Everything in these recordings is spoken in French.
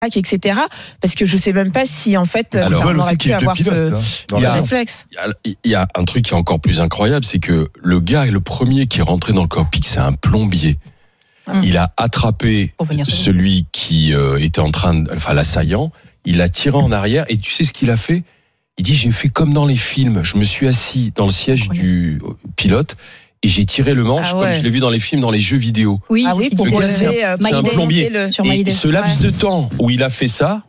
etc. Parce que je sais même pas si en fait on aurait pu avoir ce réflexe. Il y a un truc qui est encore plus incroyable, c'est que le gars est le premier qui est rentré dans le cockpit, c'est un plombier. Il a attrapé celui qui était l'assaillant, il l'a tiré en arrière et tu sais ce qu'il a fait ? Il dit j'ai fait comme dans les films, je me suis assis dans le siège du pilote et j'ai tiré le manche comme je l'ai vu dans les films, dans les jeux vidéo. Oui, pour c'est un plombier. Et ce laps de temps où il a fait ça,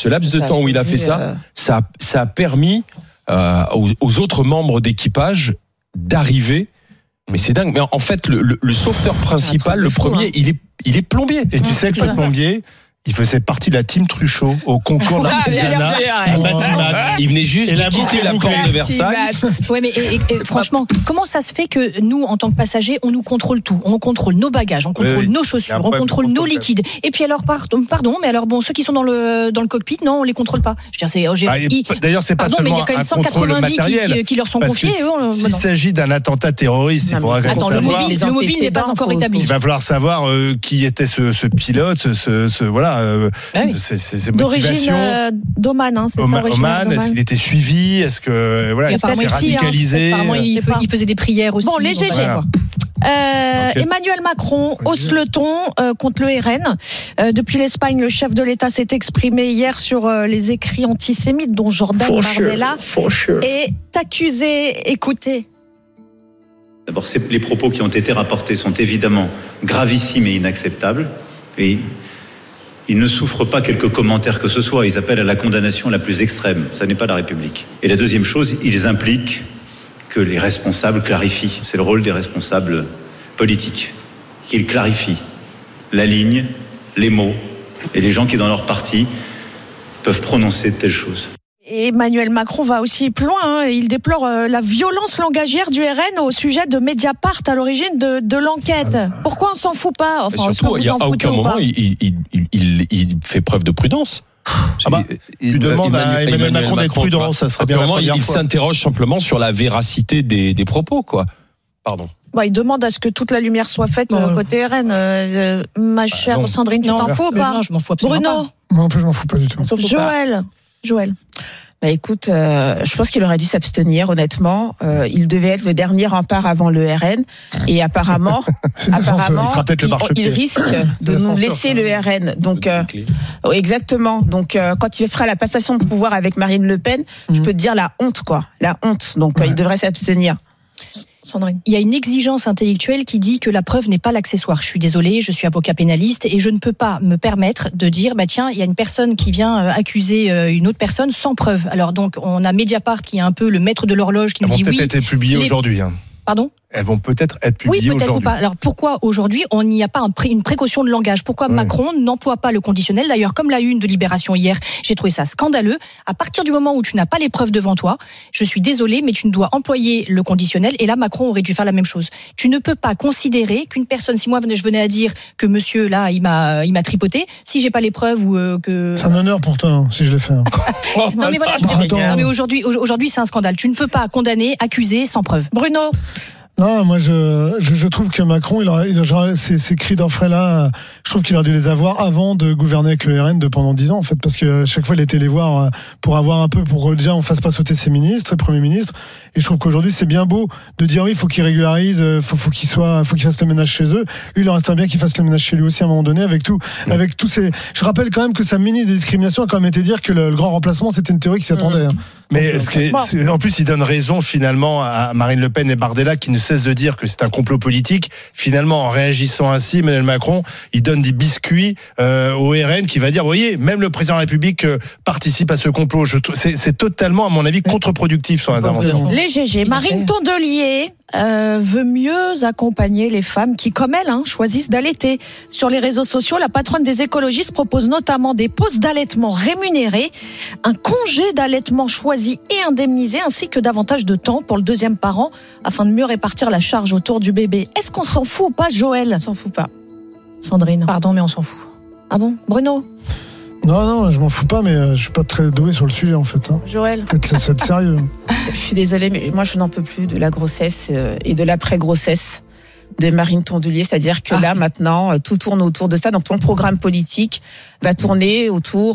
ça a permis aux autres membres d'équipage d'arriver. Mais c'est dingue. Mais en fait, le sauveteur principal, le premier, il est plombier. Et tu sais que le plombier, il faisait partie de la team Truchot au concours d'artisanat. Il venait juste de quitter la porte de Versailles. Ouais, mais franchement, comment ça se fait que nous, en tant que passagers, on nous contrôle tout ? On contrôle nos bagages, on contrôle nos chaussures, on contrôle nos liquides. Et puis alors, pardon, mais alors ceux qui sont dans le cockpit, non, on les contrôle pas. Je veux dire, d'ailleurs, c'est pas seulement un contrôle matériel qui leur sont confiés. S'il s'agit d'un attentat terroriste, il faudra quand même savoir. Le mobile n'est pas encore établi. Il va falloir savoir qui était ce pilote, voilà. Ses motivations. d'Oman, c'est ça. Oman, est-ce qu'il était suivi ? Est-ce que il s'est radicalisé ? Apparemment, il faisait des prières aussi. Bon, les GG. Emmanuel Macron hausse le ton contre le RN. Depuis l'Espagne, le chef de l'État s'est exprimé hier sur les écrits antisémites dont Jordan Bardella est accusé. Écoutez. D'abord, les propos qui ont été rapportés sont évidemment gravissimes et inacceptables. Et ils ne souffrent pas quelques commentaires que ce soit. Ils appellent à la condamnation la plus extrême. Ça n'est pas la République. Et la deuxième chose, ils impliquent que les responsables clarifient. C'est le rôle des responsables politiques. Qu'ils clarifient la ligne, les mots, et les gens qui, dans leur parti, peuvent prononcer de telles choses. Emmanuel Macron va aussi plus loin. Il déplore la violence langagière du RN au sujet de Mediapart à l'origine de l'enquête. Pourquoi on s'en fout pas ? Surtout, à aucun moment, il fait preuve de prudence. Tu demandes à Emmanuel Macron d'être prudent, ça serait bien la première fois. Il s'interroge simplement sur la véracité des propos, quoi. Pardon. Il demande à ce que toute la lumière soit faite côté RN. Ma chère Sandrine, tu t'en fous ou pas ? Non, je m'en fous absolument Bruno ? pas. Moi non plus, je m'en fous pas du tout. Joël. Écoute, je pense qu'il aurait dû s'abstenir, honnêtement. Il devait être le dernier rempart avant le RN. Et apparemment, il risque de nous laisser le RN. Donc, exactement. Donc, quand il fera la passation de pouvoir avec Marine Le Pen, je peux te dire la honte, quoi. La honte. Donc, il devrait s'abstenir. Sandrine. Il y a une exigence intellectuelle qui dit que la preuve n'est pas l'accessoire. Je suis désolée, je suis avocat pénaliste et je ne peux pas me permettre de dire tiens, il y a une personne qui vient accuser une autre personne sans preuve. Alors donc on a Mediapart qui est un peu le maître de l'horloge qui nous dit oui. Elles vont peut-être être publiées aujourd'hui. Pardon ? Elles vont peut-être être publiées aujourd'hui. Oui, peut-être ou pas. Alors pourquoi aujourd'hui on n'y a pas une précaution de langage ? Pourquoi Macron n'emploie pas le conditionnel ? D'ailleurs, comme la une de Libération hier, j'ai trouvé ça scandaleux. À partir du moment où tu n'as pas les preuves devant toi, je suis désolée, mais tu ne dois employer le conditionnel. Et là, Macron aurait dû faire la même chose. Tu ne peux pas considérer qu'une personne, si moi je venais à dire que monsieur là, il m'a tripoté, si j'ai pas les preuves ou que. C'est un honneur pour toi si je l'ai fait. Non mais voilà, mais aujourd'hui c'est un scandale. Tu ne peux pas condamner, accuser sans preuve. Bruno. Non, moi je trouve que Macron, ces cris d'orfraie-là, je trouve qu'il aurait dû les avoir avant de gouverner avec le RN pendant 10 ans en fait, parce que chaque fois il était les voir pour avoir un peu, pour déjà on fasse pas sauter ses ministres, ses premiers ministres, et je trouve qu'aujourd'hui c'est bien beau de dire oui, il faut qu'il régularise, faut qu'il fasse le ménage chez eux. Lui, il aurait très bien qu'il fasse le ménage chez lui aussi à un moment donné, avec tous ces. Je rappelle quand même que sa mini discrimination a quand même été dire que le grand remplacement c'était une théorie qui s'attendait. Mais en plus il donne raison finalement à Marine Le Pen et Bardella qui ne cesse de dire que c'est un complot politique. Finalement, en réagissant ainsi, Emmanuel Macron, il donne des biscuits au RN qui va dire, vous voyez, même le président de la République participe à ce complot. C'est totalement, à mon avis, contre-productif son intervention. Les GG. Marine Tondelier veut mieux accompagner les femmes qui, comme elle, choisissent d'allaiter. Sur les réseaux sociaux, la patronne des écologistes propose notamment des pauses d'allaitement rémunérées, un congé d'allaitement choisi et indemnisé, ainsi que davantage de temps pour le deuxième parent, afin de mieux répartir la charge autour du bébé. Est-ce qu'on s'en fout ou pas, Joël ? On s'en fout pas. Sandrine. Pardon, mais on s'en fout. Ah bon ? Bruno ? Non, je m'en fous pas, mais je suis pas très doué sur le sujet en fait. Joël. C'est être sérieux. Je suis désolée, mais moi je n'en peux plus de la grossesse et de l'après-grossesse. de Marine Tondelier, c'est-à-dire que là maintenant tout tourne autour de ça. Donc ton programme politique va tourner autour